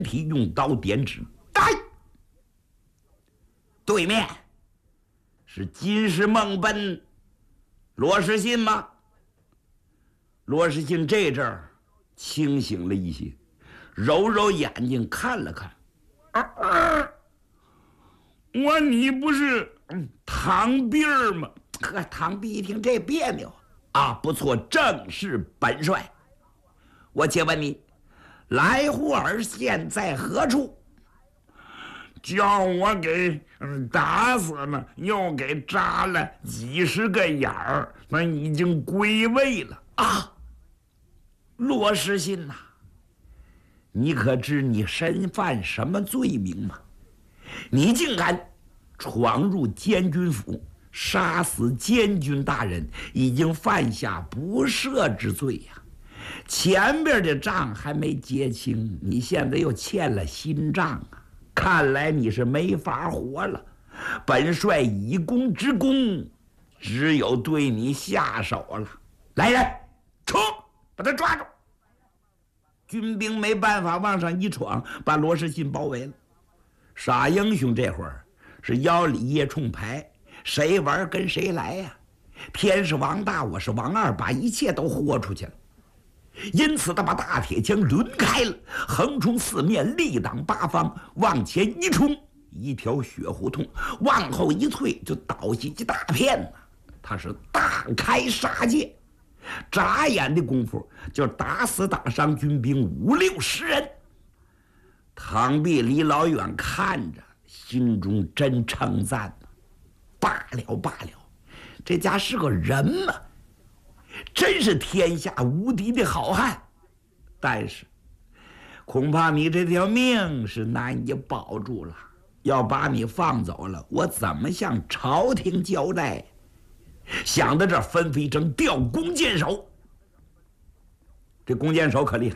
体用刀点指，哎，对面是金石梦奔罗士信吗？罗士信这阵儿清醒了一些，揉揉眼睛看了看，你不是唐弼儿吗？呵，唐弼一听这别扭啊，不错，正是本帅。我且问你，来胡尔现在何处？叫我给打死了，又给扎了几十个眼儿，那已经归位了啊！罗士信呐，你可知你身犯什么罪名吗？你竟敢闯入监军府，杀死监军大人，已经犯下不赦之罪呀！前边的账还没结清，你现在又欠了新账啊！看来你是没法活了。本帅以公之功，只有对你下手了。来人，冲，把他抓住！军兵没办法往上一闯，把罗士信包围了。傻英雄这会儿是腰里夜冲牌，谁玩跟谁来呀？天是王大，我是王二，把一切都豁出去了。因此他把大铁枪抡开了，横冲四面，力挡八方，往前一冲，一条血胡同，往后一退就倒下一大片呢。他是大开杀戒，眨眼的功夫就打死打伤军兵50、60人。唐弼离老远看着，心中真称赞呢。罢了罢了，这家是个人嘛，真是天下无敌的好汉。但是恐怕你这条命是难以保住了。要把你放走了，我怎么向朝廷交代？想到这儿，吩咐一声调弓箭手。这弓箭手可厉害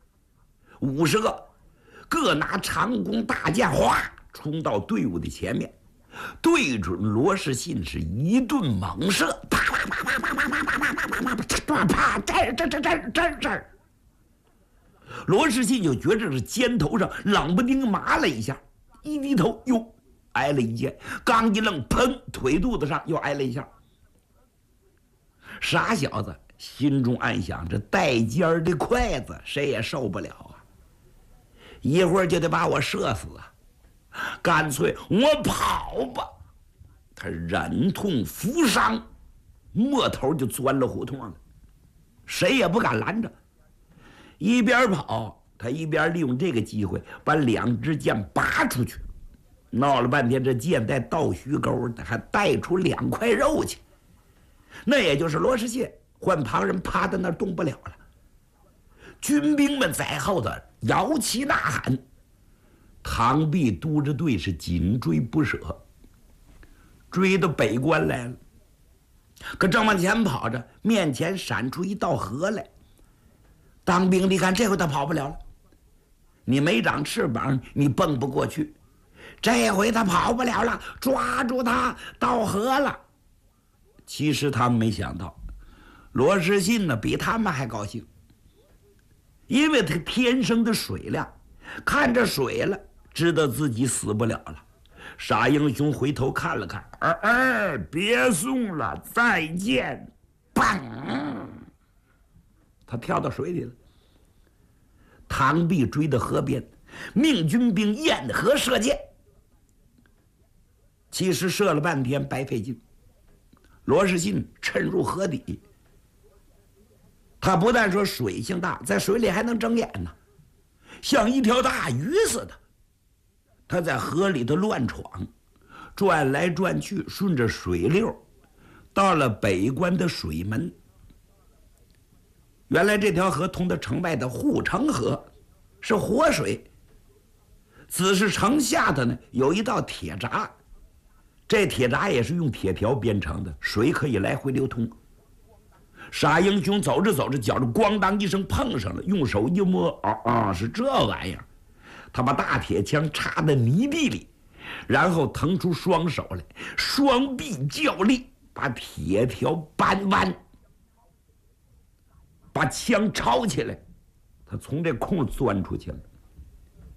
，50个，各拿长弓大箭，哗，冲到队伍的前面，对准罗士信是一顿猛射，啪啪啪啪啪啪啪啪啪啪啪啪，这儿。罗士信就觉着这肩头上冷不丁麻了一下，一低头，哟，挨了一箭，刚一愣，砰，腿肚子上又挨了一下。傻小子心中暗想，这带尖儿的筷子谁也受不了啊，一会儿就得把我射死啊，干脆我跑吧。他忍痛服伤，摸头就钻了胡同了，谁也不敢拦着。一边跑，他一边利用这个机会把2支箭拔出去。闹了半天，这箭在倒须沟的，还带出2块肉去。那也就是罗士信换旁人趴在那儿动不了了。军兵们在后头摇旗呐喊，唐弼督着队是紧追不舍，追到北关来了。可正往前跑着，面前闪出一道河来。当兵的看，这回他跑不了了，你没长翅膀，你蹦不过去。这回他跑不了了，抓住他，到河了。其实他们没想到，罗士信呢比他们还高兴，因为他天生的水量，看着水了，知道自己死不了了。傻英雄回头看了看，别送了，再见！砰！他跳到水里了。唐弼追到河边，命军兵沿河射箭。其实射了半天白费劲。罗士信沉入河底，他不但说水性大，在水里还能睁眼呢，像一条大鱼似的。他在河里头乱闯，转来转去，顺着水流到了北关的水门。原来这条河通到城外的护城河，是活水。只是城下头呢有一道铁闸，这铁闸也是用铁条编成的，水可以来回流通。傻英雄走着走着，脚就咣当一声碰上了，用手一摸，是这玩意儿。他把大铁枪插在泥地里，然后腾出双手来，双臂较力，把铁条扳弯，把枪抄起来，他从这空钻出去了。